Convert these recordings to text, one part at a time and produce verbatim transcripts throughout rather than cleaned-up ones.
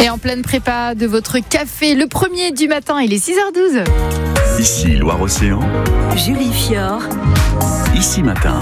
Et en pleine prépa de votre café, le premier du matin, il est six heures douze. Ici Loire-Océan, Julie Fior, Ici Matin.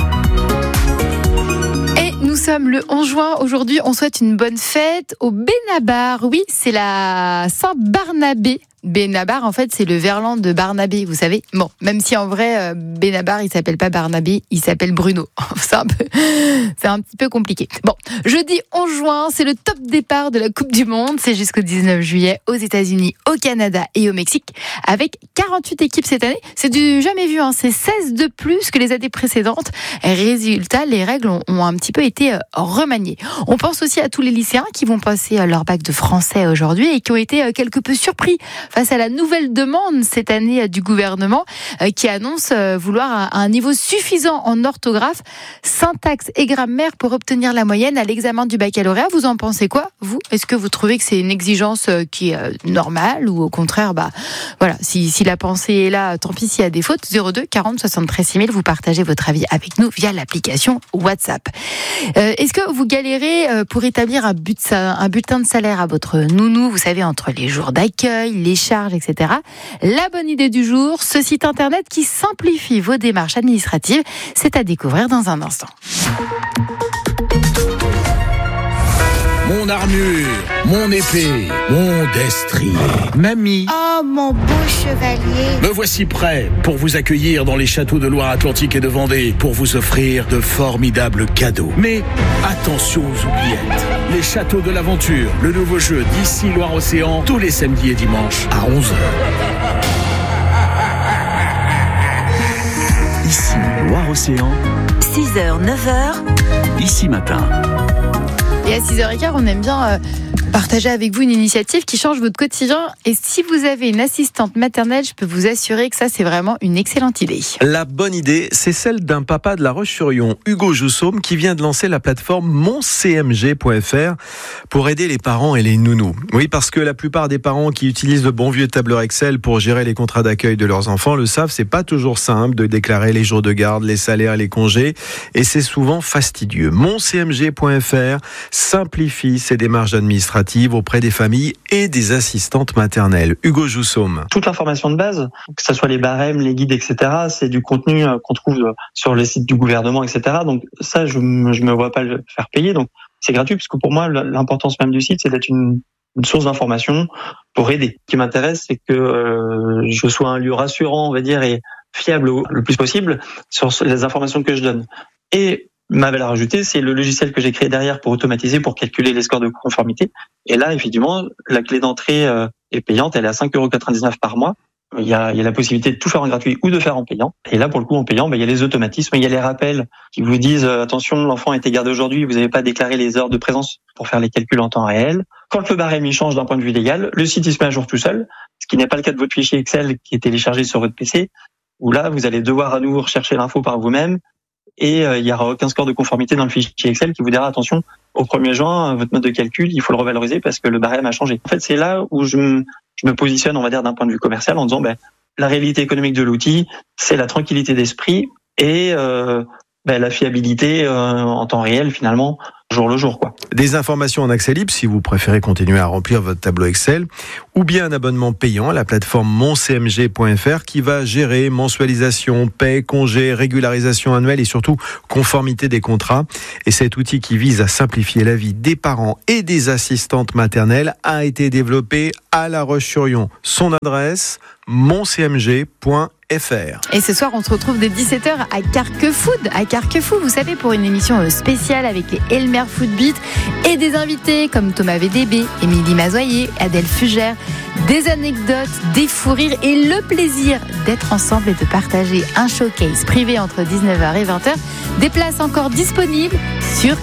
Et nous sommes le onze juin. Aujourd'hui, on souhaite une bonne fête au Benabar. Oui, c'est la Saint-Barnabé. Benabar, en fait, c'est le verlan de Barnabé, vous savez. Bon, même si en vrai, Benabar, il s'appelle pas Barnabé, il s'appelle Bruno. C'est un peu, c'est un petit peu compliqué. Bon, jeudi onze juin, c'est le top départ de la Coupe du Monde. C'est jusqu'au dix-neuf juillet aux États-Unis, au Canada et au Mexique, avec quarante-huit équipes cette année. C'est du jamais vu, hein. C'est seize de plus que les années précédentes. Résultat, les règles ont, ont un petit peu été remaniées. On pense aussi à tous les lycéens qui vont passer leur bac de français aujourd'hui et qui ont été quelque peu surpris face à la nouvelle demande cette année du gouvernement euh, qui annonce euh, vouloir un, un niveau suffisant en orthographe, syntaxe et grammaire pour obtenir la moyenne à l'examen du baccalauréat. Vous en pensez quoi, vous ? Est-ce que vous trouvez que c'est une exigence euh, qui est euh, normale ou au contraire, bah voilà, si, si la pensée est là, tant pis s'il y a des fautes. Zéro deux quarante soixante-treize six mille, vous partagez votre avis avec nous via l'application WhatsApp. Euh, est-ce que vous galérez euh, pour établir un, but, un bulletin de salaire à votre nounou, vous savez, entre les jours d'accueil, les charges, et cetera. La bonne idée du jour, ce site internet qui simplifie vos démarches administratives, c'est à découvrir dans un instant. Mon armure, mon épée, mon destrier, mamie. Oh, mon beau chevalier. Me voici prêt pour vous accueillir dans les châteaux de Loire-Atlantique et de Vendée, pour vous offrir de formidables cadeaux. Mais attention aux oubliettes. Les châteaux de l'aventure, le nouveau jeu d'ici Loire-Océan, tous les samedis et dimanches à onze heures. Ici Loire-Océan, six heures neuf heures. Ici Matin. Et à six heures quinze, on aime bien euh, partager avec vous une initiative qui change votre quotidien. Et si vous avez une assistante maternelle, je peux vous assurer que ça, c'est vraiment une excellente idée. La bonne idée, c'est celle d'un papa de La Roche-sur-Yon, Hugo Joussaume, qui vient de lancer la plateforme mon c m g point f r pour aider les parents et les nounous. Oui, parce que la plupart des parents qui utilisent le bon vieux tableur Excel pour gérer les contrats d'accueil de leurs enfants le savent, c'est pas toujours simple de déclarer les jours de garde, les salaires, les congés, et c'est souvent fastidieux. mon c m g point f r simplifie ces démarches administratives auprès des familles et des assistantes maternelles. Hugo Joussaume. Toute l'information de base, que ce soit les barèmes, les guides, et cetera, c'est du contenu qu'on trouve sur le site du gouvernement, et cetera. Donc ça, je ne me vois pas le faire payer. Donc c'est gratuit, parce que pour moi, l'importance même du site, c'est d'être une, une source d'information pour aider. Ce qui m'intéresse, c'est que euh, je sois un lieu rassurant, on va dire, et fiable le plus possible sur les informations que je donne. Et ma valeur ajoutée, c'est le logiciel que j'ai créé derrière pour automatiser, pour calculer les scores de conformité. Et là, effectivement, la clé d'entrée est payante, elle est à cinq euros quatre-vingt-dix-neuf par mois. Il y a, il y a la possibilité de tout faire en gratuit ou de faire en payant. Et là, pour le coup, en payant, ben, il y a les automatismes, il y a les rappels qui vous disent euh, attention, l'enfant a été gardé aujourd'hui, vous n'avez pas déclaré les heures de présence pour faire les calculs en temps réel. Quand le barème il change d'un point de vue légal, le site il se met à jour tout seul, ce qui n'est pas le cas de votre fichier Excel qui est téléchargé sur votre P C, où là, vous allez devoir à nouveau rechercher l'info par vous-même. Et euh, il n'y aura aucun score de conformité dans le fichier Excel qui vous dira attention, au premier juin, votre mode de calcul, il faut le revaloriser parce que le barème a changé. En fait, c'est là où je me, je me positionne, on va dire, d'un point de vue commercial en disant ben, la réalité économique de l'outil, c'est la tranquillité d'esprit et euh, ben, la fiabilité euh, en temps réel, finalement, jour le jour, quoi. Des informations en accès libre si vous préférez continuer à remplir votre tableau Excel, ou bien un abonnement payant à la plateforme mon c m g point f r qui va gérer mensualisation, paie, congé, régularisation annuelle et surtout conformité des contrats. Et cet outil qui vise à simplifier la vie des parents et des assistantes maternelles a été développé à La Roche-sur-Yon. Son adresse, mon c m g point f r. Et ce soir, on se retrouve dès dix-sept heures à Carquefood. À Carquefou, vous savez, pour une émission spéciale avec les Elmer Food Beat et des invités comme Thomas V D B, Émilie Mazoyer, Adèle Fugère, des anecdotes, des fous rires et le plaisir d'être ensemble et de partager un showcase privé entre dix-neuf heures et vingt heures. Des places encore disponibles sur